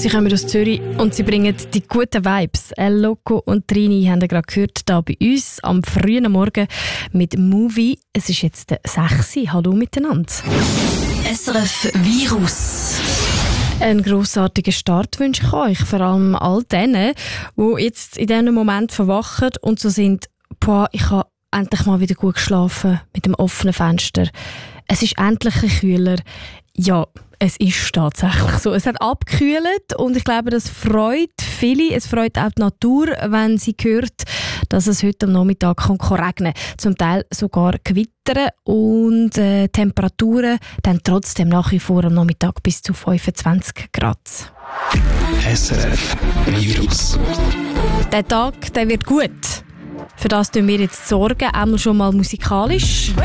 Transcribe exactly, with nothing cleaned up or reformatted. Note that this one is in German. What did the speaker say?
Sie kommen aus Zürich und sie bringen die guten Vibes. El Loco und Trini haben ihr gerade gehört, hier bei uns am frühen Morgen mit Movie. Es ist jetzt sechs Uhr. Hallo miteinander. S R F Virus. Einen grossartigen Start wünsche ich euch, vor allem all denen, die jetzt in diesem Moment verwachen und so sind, boah, ich habe endlich mal wieder gut geschlafen mit dem offenen Fenster. Es ist endlich ein bisschen kühler. Ja, es ist tatsächlich so. Es hat abgekühlt und ich glaube, das freut viele. Es freut auch die Natur, wenn sie hört, dass es heute am Nachmittag kann regnen kann. Zum Teil sogar gewittern und äh, Temperaturen dann trotzdem nach wie vor am Nachmittag bis zu fünfundzwanzig Grad. S R F Virus. Der Tag, der wird gut. Für das tun wir jetzt sorgen, einmal schon mal musikalisch.